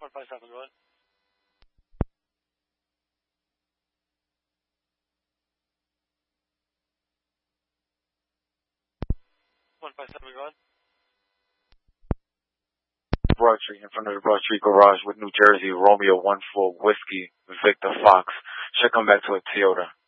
157, go ahead. Broad Street, in front of the Broad Street Garage with New Jersey, Romeo 14 Whiskey, Victor Fox. Should come back to a Toyota.